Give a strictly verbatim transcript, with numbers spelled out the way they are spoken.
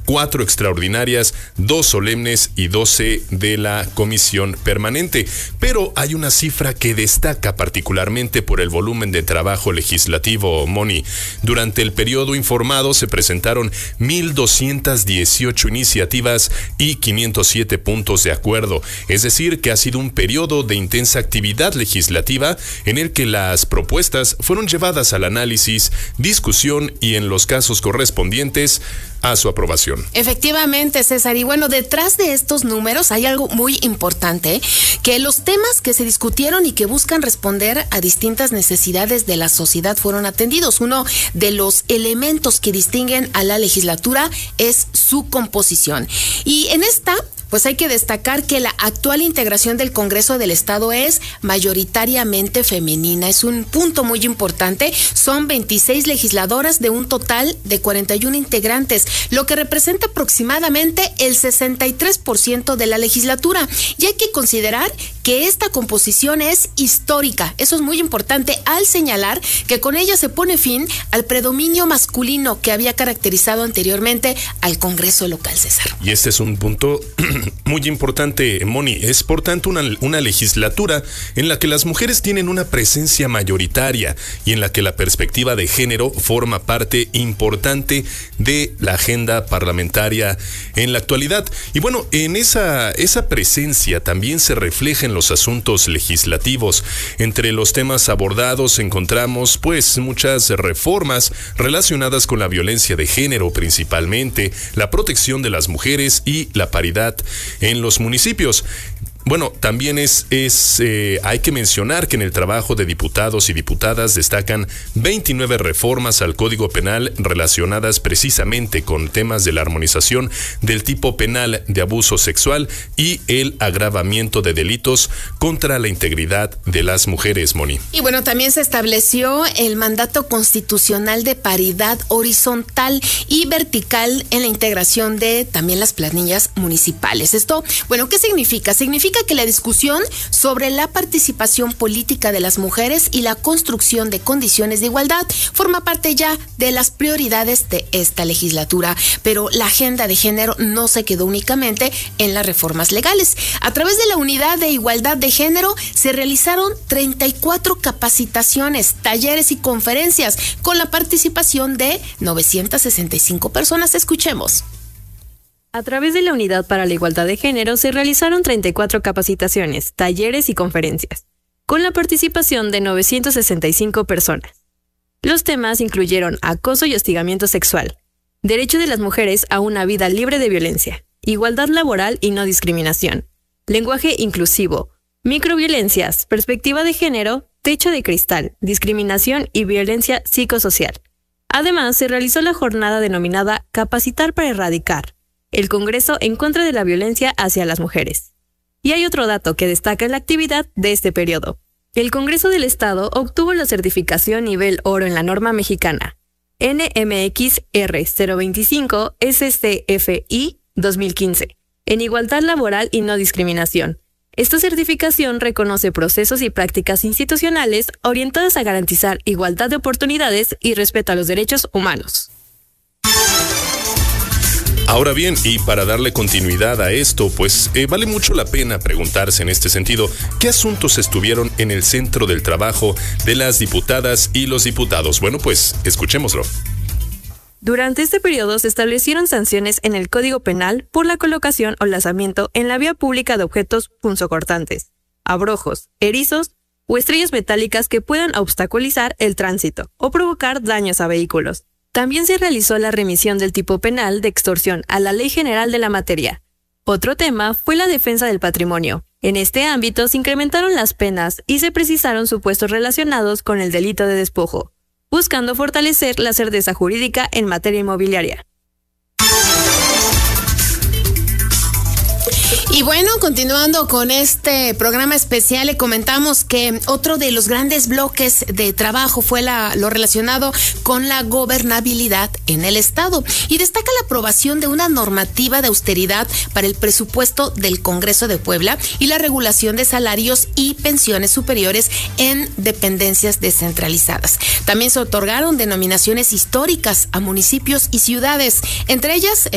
cuatro extraordinarias, dos solemnes y doce de la comisión permanente. Pero hay una cifra que destaca particularmente por el volumen de trabajo legislativo, Moni. Durante el periodo informado se presentaron mil doscientas dieciocho iniciativas y quinientos siete puntos de acuerdo. Es decir, que ha sido un periodo de intensa actividad legislativa en el que las propuestas fueron llevadas al análisis, discusión y en los casos correspondientes a su aprobación. Efectivamente, César. Y bueno, detrás de estos números hay algo muy importante, que los temas que se discutieron y que buscan responder a distintas necesidades de la sociedad fueron atendidos. Uno de los elementos que distinguen a la legislatura es su composición. Y en esta, pues hay que destacar que la actual integración del Congreso del Estado es mayoritariamente femenina. Es un punto muy importante. Son veintiséis legisladoras de un total de cuarenta y uno integrantes, lo que representa aproximadamente el sesenta y tres por ciento de la legislatura. Y hay que considerar que esta composición es histórica. Eso es muy importante al señalar que con ella se pone fin al predominio masculino que había caracterizado anteriormente al Congreso local, César. Y este es un punto muy importante, Moni. Es por tanto una, una legislatura en la que las mujeres tienen una presencia mayoritaria y en la que la perspectiva de género forma parte importante de la agenda parlamentaria en la actualidad. Y bueno, en esa, esa presencia también se refleja en los asuntos legislativos. Entre los temas abordados encontramos pues muchas reformas relacionadas con la violencia de género, principalmente la protección de las mujeres y la paridad en los municipios. Bueno, también es, es eh, hay que mencionar que en el trabajo de diputados y diputadas destacan veintinueve reformas al Código Penal relacionadas precisamente con temas de la armonización del tipo penal de abuso sexual y el agravamiento de delitos contra la integridad de las mujeres, Moni. Y bueno, también se estableció el mandato constitucional de paridad horizontal y vertical en la integración de también las planillas municipales. Esto, bueno, ¿qué significa? Significa que la discusión sobre la participación política de las mujeres y la construcción de condiciones de igualdad forma parte ya de las prioridades de esta legislatura, pero la agenda de género no se quedó únicamente en las reformas legales. A través de la Unidad de Igualdad de Género se realizaron treinta y cuatro capacitaciones, talleres y conferencias con la participación de novecientas sesenta y cinco personas. Escuchemos. A través de la Unidad para la Igualdad de Género se realizaron treinta y cuatro capacitaciones, talleres y conferencias, con la participación de novecientas sesenta y cinco personas. Los temas incluyeron acoso y hostigamiento sexual, derecho de las mujeres a una vida libre de violencia, igualdad laboral y no discriminación, lenguaje inclusivo, microviolencias, perspectiva de género, techo de cristal, discriminación y violencia psicosocial. Además, se realizó la jornada denominada Capacitar para Erradicar, el Congreso en contra de la violencia hacia las mujeres. Y hay otro dato que destaca en la actividad de este periodo. El Congreso del Estado obtuvo la certificación nivel oro en la norma mexicana N M X R cero veinticinco S C F I dos mil quince en igualdad laboral y no discriminación. Esta certificación reconoce procesos y prácticas institucionales orientadas a garantizar igualdad de oportunidades y respeto a los derechos humanos. Ahora bien, y para darle continuidad a esto, pues eh, vale mucho la pena preguntarse en este sentido, ¿qué asuntos estuvieron en el centro del trabajo de las diputadas y los diputados? Bueno, pues escuchémoslo. Durante este periodo se establecieron sanciones en el Código Penal por la colocación o lanzamiento en la vía pública de objetos punzocortantes, abrojos, erizos o estrellas metálicas que puedan obstaculizar el tránsito o provocar daños a vehículos. También se realizó la remisión del tipo penal de extorsión a la Ley General de la materia. Otro tema fue la defensa del patrimonio. En este ámbito se incrementaron las penas y se precisaron supuestos relacionados con el delito de despojo, buscando fortalecer la certeza jurídica en materia inmobiliaria. Y bueno, continuando con este programa especial, le comentamos que otro de los grandes bloques de trabajo fue la, lo relacionado con la gobernabilidad en el Estado, y destaca la aprobación de una normativa de austeridad para el presupuesto del Congreso de Puebla y la regulación de salarios y pensiones superiores en dependencias descentralizadas. También se otorgaron denominaciones históricas a municipios y ciudades, entre ellas